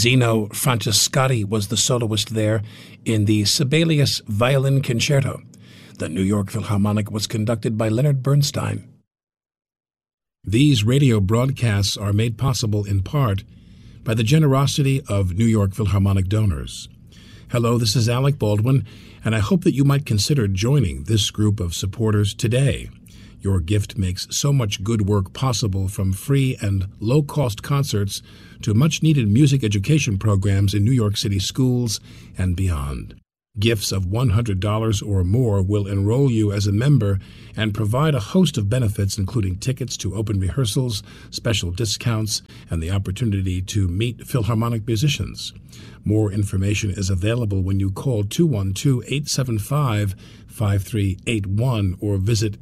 Zeno Francescatti was the soloist there in the Sibelius Violin Concerto. The New York Philharmonic was conducted by Leonard Bernstein. These radio broadcasts are made possible in part by the generosity of New York Philharmonic donors. Hello, this is Alec Baldwin, and I hope that you might consider joining this group of supporters today. Your gift makes so much good work possible, from free and low-cost concerts to much-needed music education programs in New York City schools and beyond. Gifts of $100 or more will enroll you as a member and provide a host of benefits, including tickets to open rehearsals, special discounts, and the opportunity to meet Philharmonic musicians. More information is available when you call 212-875-5381 or visit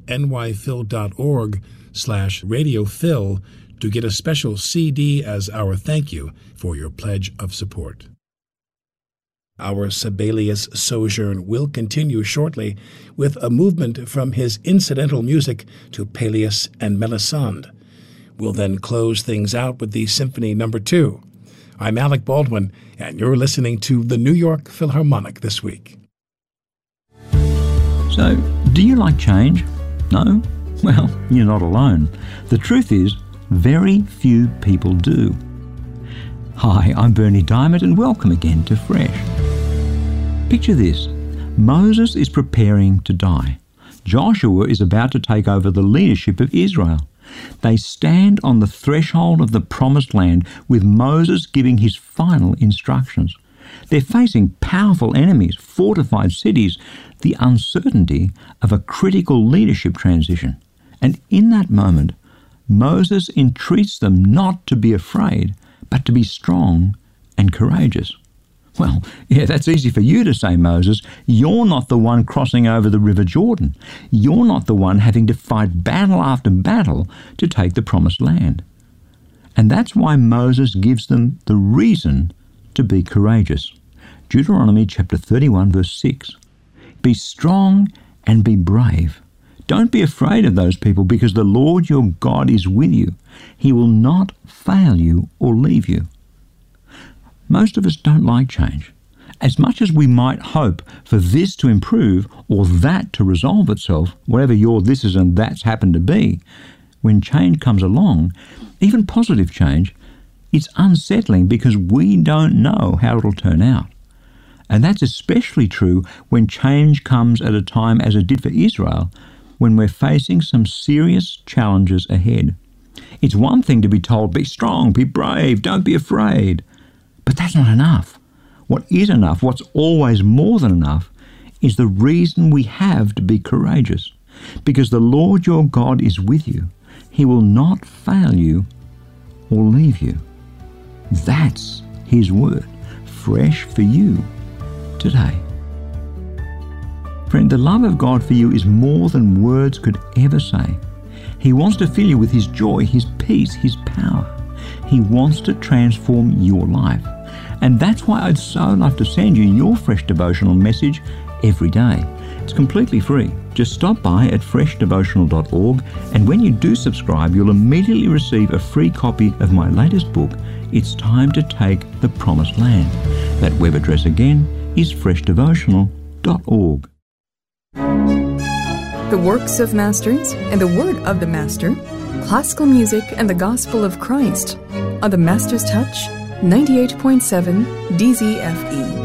nyphil.org/radiophil to get a special CD as our thank you for your pledge of support. Our Sibelius sojourn will continue shortly with a movement from his incidental music to Pelléas and Melisande. We'll then close things out with the Symphony No. 2. I'm Alec Baldwin, and you're listening to the New York Philharmonic this week. So, do you like change? No? Well, you're not alone. The truth is, very few people do. Hi, I'm Bernie Diamond, and welcome again to Fresh. Picture this. Moses is preparing to die. Joshua is about to take over the leadership of Israel. They stand on the threshold of the promised land with Moses giving his final instructions. They're facing powerful enemies, fortified cities, the uncertainty of a critical leadership transition. And in that moment, Moses entreats them not to be afraid, but to be strong and courageous. Well, yeah, that's easy for you to say, Moses. You're not the one crossing over the River Jordan. You're not the one having to fight battle after battle to take the promised land. And that's why Moses gives them the reason to be courageous. Deuteronomy chapter 31, verse 6. Be strong and be brave. Don't be afraid of those people, because the Lord your God is with you. He will not fail you or leave you. Most of us don't like change. As much as we might hope for this to improve or that to resolve itself, whatever your thises and that's happen to be, when change comes along, even positive change, it's unsettling because we don't know how it'll turn out. And that's especially true when change comes at a time as it did for Israel, when we're facing some serious challenges ahead. It's one thing to be told, be strong, be brave, don't be afraid. But that's not enough. What is enough, what's always more than enough, is the reason we have to be courageous. Because the Lord your God is with you. He will not fail you or leave you. That's His word, fresh for you today. Friend, the love of God for you is more than words could ever say. He wants to fill you with His joy, His peace, His power. He wants to transform your life. And that's why I'd so love to send you your Fresh Devotional message every day. It's completely free. Just stop by at freshdevotional.org, and when you do subscribe, you'll immediately receive a free copy of my latest book, It's Time to Take the Promised Land. That web address again is freshdevotional.org. The works of masters and the word of the master, classical music and the gospel of Christ on the Master's Touch 98.7 DZFE.